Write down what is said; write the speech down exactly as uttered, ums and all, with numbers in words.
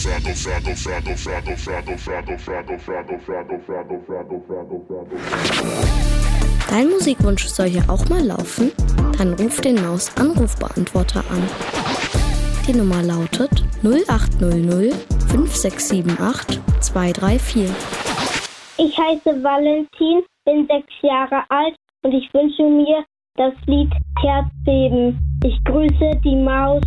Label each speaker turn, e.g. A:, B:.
A: Dein Musikwunsch soll ja auch mal laufen? Dann ruf den Maus-Anrufbeantworter an. Die Nummer lautet null acht null null fünf sechs sieben acht zwei drei vier.
B: Ich heiße Valentin, bin sechs Jahre alt und ich wünsche mir das Lied Herzbeben. Ich grüße die Maus.